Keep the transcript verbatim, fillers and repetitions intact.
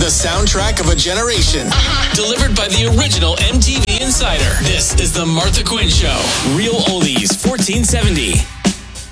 The soundtrack of a generation. Delivered by the original M T V Insider. This is The Martha Quinn Show. Real Oldies, fourteen seventy.